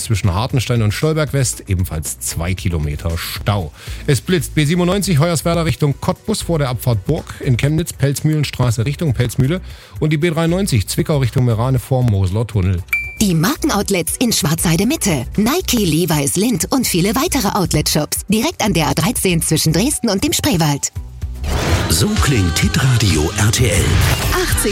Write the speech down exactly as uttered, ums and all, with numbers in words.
zwischen Hartenstein und Stolberg West, ebenfalls zwei Kilometer Stau. Es blitzt B siebenundneunzig Hoyerswerda Richtung Cottbus vor der Abfahrt Burg, in Chemnitz Pelzmühlenstraße Richtung Pelzmühle und die B dreiundneunzig Zwickau Richtung Merane vor Mosler Tunnel. Die Markenoutlets in Schwarzheide Mitte. Nike, Levi's, Lindt und viele weitere Outlet-Shops. Direkt an der A dreizehn zwischen Dresden und dem Spreewald. So klingt Hitradio R T L. achtzig